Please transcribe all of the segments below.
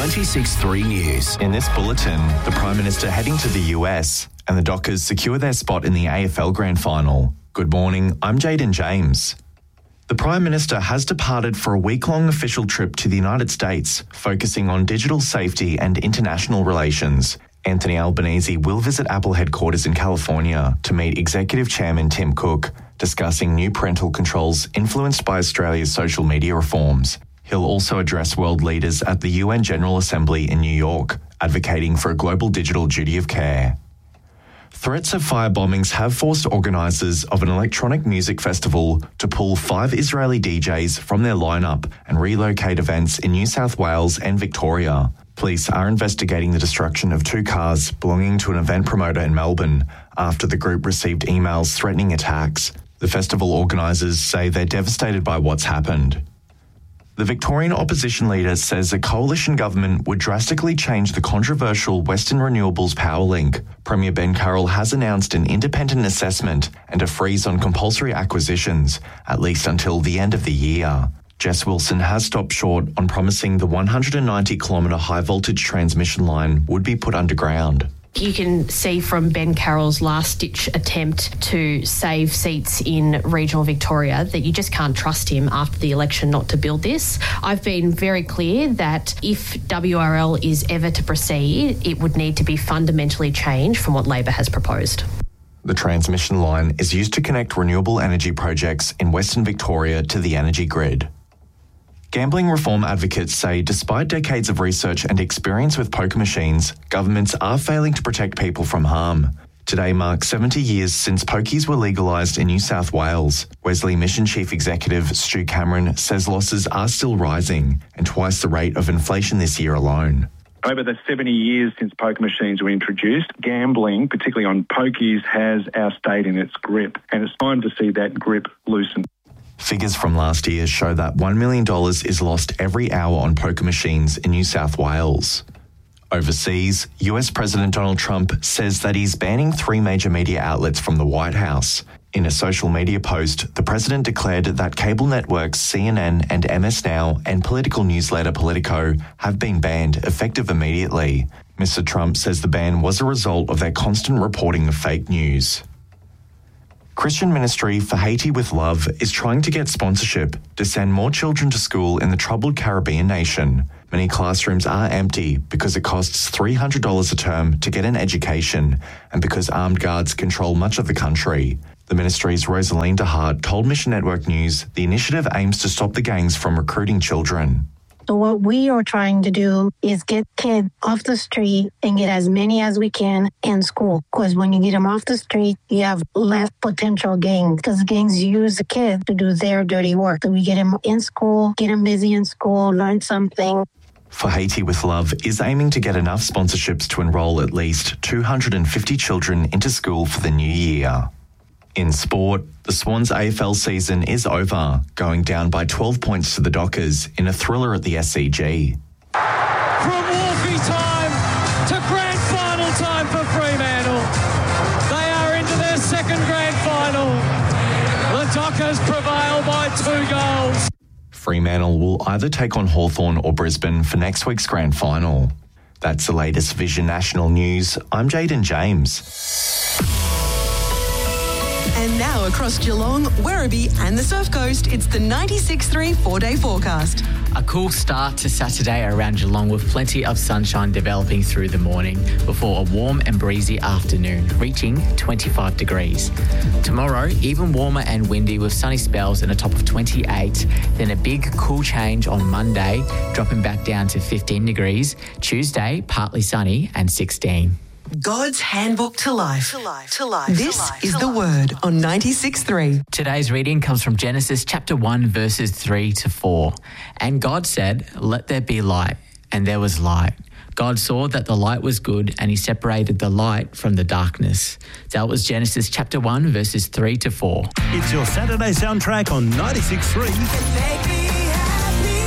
96.3 News. In this bulletin, the Prime Minister heading to the US and the Dockers secure their spot in the AFL Grand Final. Good morning, I'm Jaden James. The Prime Minister has departed for a week-long official trip to the United States, focusing on digital safety and international relations. Anthony Albanese will visit Apple headquarters in California to meet Executive Chairman Tim Cook, discussing new parental controls influenced by Australia's social media reforms. He'll also address world leaders at the UN General Assembly in New York, advocating for a global digital duty of care. Threats of fire bombings have forced organisers of an electronic music festival to pull 5 Israeli DJs from their lineup and relocate events in New South Wales and Victoria. Police are investigating the destruction of 2 cars belonging to an event promoter in Melbourne after the group received emails threatening attacks. The festival organisers say they're devastated by what's happened. The Victorian opposition leader says a coalition government would drastically change the controversial Western Renewables power link. Premier Ben Carroll has announced an independent assessment and a freeze on compulsory acquisitions, at least until the end of the year. Jess Wilson has stopped short on promising the 190-kilometre high-voltage transmission line would be put underground. You can see from Ben Carroll's last-ditch attempt to save seats in regional Victoria that you just can't trust him after the election not to build this. I've been very clear that if WRL is ever to proceed, it would need to be fundamentally changed from what Labor has proposed. The transmission line is used to connect renewable energy projects in Western Victoria to the energy grid. Gambling reform advocates say despite decades of research and experience with poker machines, governments are failing to protect people from harm. Today marks 70 years since pokies were legalised in New South Wales. Wesley Mission Chief Executive Stu Cameron says losses are still rising and twice the rate of inflation this year alone. Over the 70 years since poker machines were introduced, gambling, particularly on pokies, has our state in its grip, and it's time to see that grip loosen. Figures from last year show that $1 million is lost every hour on poker machines in New South Wales. Overseas, US President Donald Trump says that he's banning 3 major media outlets from the White House. In a social media post, the president declared that cable networks CNN and MS Now and political newsletter Politico have been banned effective immediately. Mr. Trump says the ban was a result of their constant reporting of fake news. Christian Ministry for Haiti with Love is trying to get sponsorship to send more children to school in the troubled Caribbean nation. Many classrooms are empty because it costs $300 a term to get an education and because armed guards control much of the country. The ministry's Rosaline DeHart told Mission Network News the initiative aims to stop the gangs from recruiting children. So what we are trying to do is get kids off the street and get as many as we can in school. Because when you get them off the street, you have less potential gangs. Because gangs use the kids to do their dirty work. So we get them in school, get them busy in school, learn something. For Haiti with Love is aiming to get enough sponsorships to enrol at least 250 children into school for the new year. In sport, the Swans AFL season is over, going down by 12 points to the Dockers in a thriller at the SCG. From Wolfie time to grand final time for Fremantle. They are into their second grand final. The Dockers prevail by 2 goals. Fremantle will either take on Hawthorn or Brisbane for next week's grand final. That's the latest Vision National News. I'm Jaden James. And now across Geelong, Werribee and the Surf Coast, it's the 96.3 4-day forecast. A cool start to Saturday around Geelong with plenty of sunshine developing through the morning before a warm and breezy afternoon, reaching 25 degrees. Tomorrow, even warmer and windy with sunny spells and a top of 28. Then a big cool change on Monday, dropping back down to 15 degrees. Tuesday, partly sunny and 16. God's Handbook to Life. This is the Word on 96.3. Today's reading comes from Genesis chapter 1, verses 3 to 4. And God said, "Let there be light," and there was light. God saw that the light was good, and he separated the light from the darkness. That was Genesis chapter 1, verses 3 to 4. It's your Saturday soundtrack on 96.3.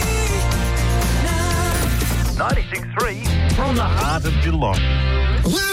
96.3 from the heart of Geelong.